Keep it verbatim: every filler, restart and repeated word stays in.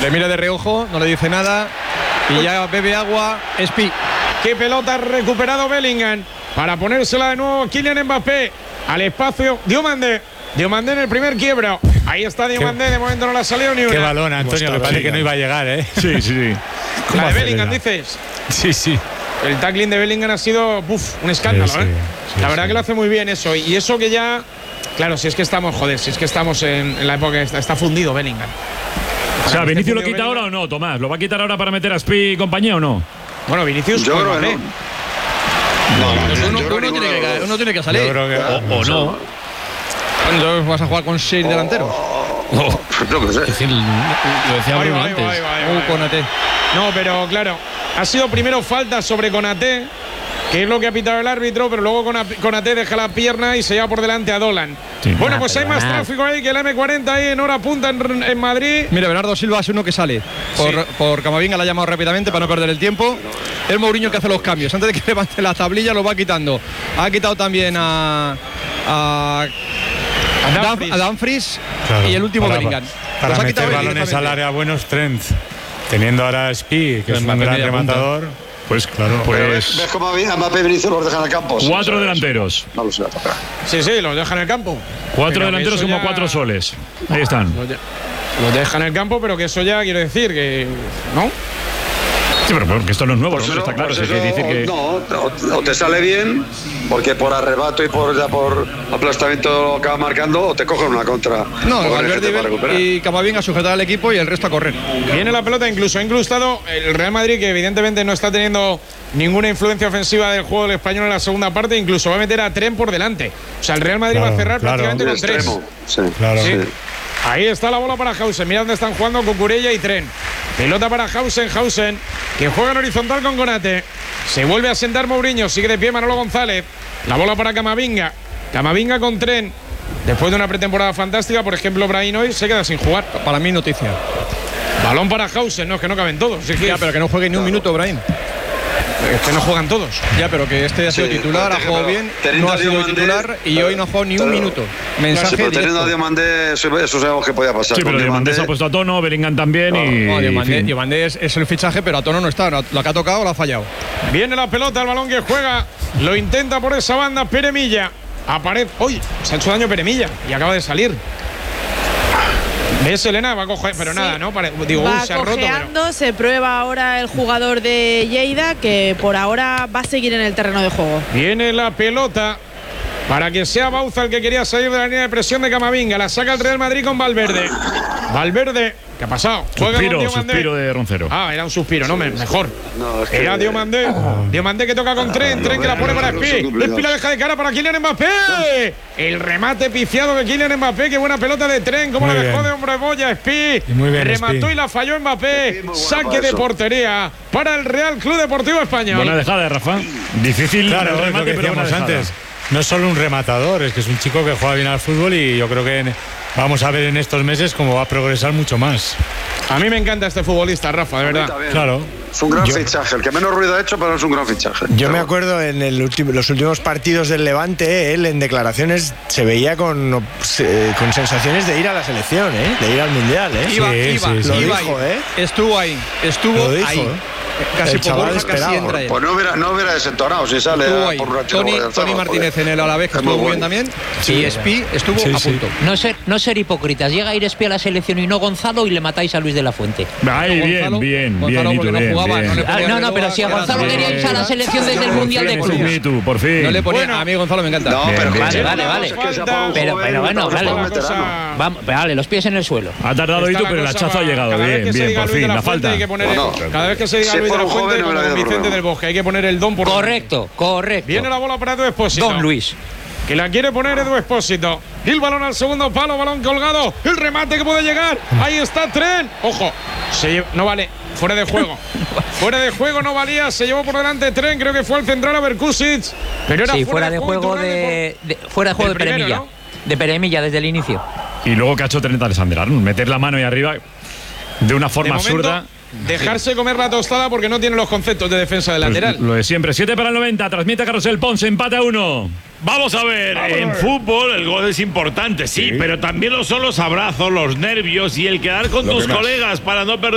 Le mira de reojo, no le dice nada y ya bebe agua. Espi. Qué pelota ha recuperado Bellingham para ponérsela de nuevo Kylian Mbappé al espacio. Diomandé. Diomandé en el primer quiebro. Ahí está Diomandé, de momento no le ha salido ni una. Qué balón, Antonio, me parece que no iba a llegar, ¿eh? Sí, sí, sí. La de Bellingham, dices. Sí, sí. El tackling de Bellingham ha sido uf, un escándalo, sí, sí, ¿eh? Sí, la verdad sí. que lo hace muy bien eso. Y eso que ya, claro, si es que estamos, joder, si es que estamos en, en la época que está, está fundido Bellingham. O sea, ¿Vinicius lo quita ahora o no, Tomás? ¿Lo va a quitar ahora para meter a Spi y compañía o no? Bueno, Vinicius, yo creo que no. No, no, no, uno, uno, tiene que, uno tiene que salir. Yo creo que, o, o no. Entonces vas a jugar con seis oh, delanteros. Oh, no que sé. Es decir, lo decía Bruno antes. Vai, vai, vai, uh, Konaté. No, pero claro, ha sido primero falta sobre Konaté, que es lo que ha pitado el árbitro, pero luego Konaté deja la pierna y se lleva por delante a Dolan. Sí, bueno, pues hay más nada. tráfico ahí que el eme cuarenta ahí en hora punta en, en Madrid. Mira, Bernardo Silva es uno que sale. Por, sí. por Camavinga la ha llamado rápidamente para no perder el tiempo. Es Mourinho que hace los cambios. Antes de que levante la tablilla lo va quitando. Ha quitado también a... a A Dumfries, a Dumfries claro, y el último para, Bellingham. Para, para meter balones al área buenos, Trent. Teniendo ahora a Spi, que es un gran rematador. Punta. Pues claro, pues. ¿Ves cómo a Mbappé y Vinicius los dejan en el campo? Cuatro sí, delanteros. No lo sé. Sí, sí, los dejan en el campo. Cuatro pero delanteros como ya... cuatro soles. Ahí están. Los dejan en el campo, pero que eso ya quiere decir que. ¿No? Sí, pero porque esto no es nuevo, pues ¿no? Eso, está claro. pues eso, eso, decir que... No, o, o te sale bien, porque por arrebato y por ya por aplastamiento lo acaba marcando, o te cogen una contra. No, Valverde y Camavinga a sujetar al equipo y el resto a correr. Viene la pelota, incluso ha incrustado el Real Madrid, que evidentemente no está teniendo ninguna influencia ofensiva del juego del español en la segunda parte, incluso va a meter a Tren por delante. O sea, el Real Madrid claro, va a cerrar claro, prácticamente con extremo. tres. Sí, claro. Sí. Sí. Ahí está la bola para Hausen. Mira dónde están jugando Cucurella y Tren. Pelota para Hausen, Hausen, que juega en horizontal con Konaté. Se vuelve a sentar Mourinho, sigue de pie Manolo González. La bola para Camavinga. Camavinga con Tren. Después de una pretemporada fantástica, por ejemplo, Brahim hoy se queda sin jugar. Para mí noticia. Balón para Hausen, no, es que no caben todos. Sí, ya, pero que no juegue ni un minuto, Brahim. Es que no juegan todos. Ya, pero que este ha sido sí, titular, ha jugado bien, no ha sido Diomandé, titular y hoy no ha jugado ni un minuto. Mensaje sí, pero directo. Teniendo a Diomandé, eso, eso sabemos que podía pasar. Sí, pero Diomandé se ha puesto a tono, Bellingham también no, y… No, Diomandé, Diomandé es, es el fichaje, pero a tono no está. Lo que ha tocado lo ha fallado. Viene la pelota, el balón que juega, lo intenta por esa banda Peremilla. Aparece… ¡Uy! Se ha hecho daño Peremilla y acaba de salir. ¿Ves, Elena? Va a coger, pero sí. nada, ¿no? Digo, va uy, se ha roto. Pero... Se prueba ahora el jugador de Lleida, que por ahora va a seguir en el terreno de juego. Viene la pelota para que sea Bauza el que quería salir de la línea de presión de Camavinga. La saca el Real Madrid con Valverde. Valverde, ¿qué ha pasado? Suspiro, suspiro de Roncero. Ah, era un suspiro, no, mejor. No, es que... Era Diomandé. Oh. Diomandé que toca con Tren, Tren que la pone para Espi. Espi la deja de cara para Kylian Mbappé. El remate pifiado de Kylian Mbappé. Qué buena pelota de Tren. Cómo la dejó de hombre boya Espi. Remató Espi. Y la falló Mbappé. Saque de portería para el Real Club Deportivo Español. Buena dejada, Rafa. Difícil claro, el remate, lo que pero buena antes. No es solo un rematador, es que es un chico que juega bien al fútbol y yo creo que vamos a ver en estos meses cómo va a progresar mucho más. A mí me encanta este futbolista, Rafa, de verdad. Claro. Es un gran yo, fichaje, el que menos ruido ha hecho, pero es un gran fichaje. Yo claro. me acuerdo en el último, los últimos partidos del Levante, él en declaraciones se veía con, eh, con sensaciones de ir a la selección, ¿eh? De ir al Mundial, ¿eh? Iba, sí, iba, sí, sí. Lo iba, dijo, ¿eh? Estuvo ahí, estuvo dijo, ahí. ¿eh? Casi el chaval por casi entra él. Pues no hubiera, no hubiera desentonado si sale a, por una Tony, Tony Martínez en el Alavés, que estuvo muy bien también. Sí, y Espi estuvo sí, a punto. Sí. No ser, no ser hipócritas. Llega a ir Espi a la selección y no Gonzalo y le matáis a Luis de la Fuente. Ay, bien, Gonzalo, bien, Gonzalo bien, no bien, jugaba, bien. No, ah, no, no, pero si a Gonzalo quería irse a la selección desde el Mundial de Clubes. Tú, por fin. No le ponía, bueno, a mí Gonzalo me encanta. No, pero bien, vale, vale, vale. Pero, pero bueno, vale. Vamos, vale, los pies en el suelo. Ha tardado Itu, pero el hachazo ha llegado. Bien, bien, por fin, la falta. Cada vez que se diga Luis de la Fuente, como Vicente del Bosque, hay que poner el don por correcto, correcto. Viene la bola para Edu Expósito. Don Luis. Que la quiere poner Edu Expósito. El balón al segundo palo, balón colgado. El remate que puede llegar. Ahí está Tren. Ojo, se lleva, no vale. Fuera de juego. Fuera de juego no valía. Se llevó por delante Tren. Creo que fue al central a Berkusic. Pero era sí, fuera, fuera de juego de, de, de fuera de juego de Peremilla. ¿No? De Peremilla desde el inicio. Y luego que ha hecho Trent Alexander-Arnold. Meter la mano ahí arriba de una forma de momento, absurda. Dejarse comer la tostada porque no tiene los conceptos de defensa del lateral. Pues lo de siempre. siete para el noventa. Transmite Carrusel Ponce. Empate a uno. Vamos a ver, Vamos en a ver. fútbol el gol es importante, sí, sí, pero también lo son los abrazos, los nervios y el quedar con lo tus colegas para no perder.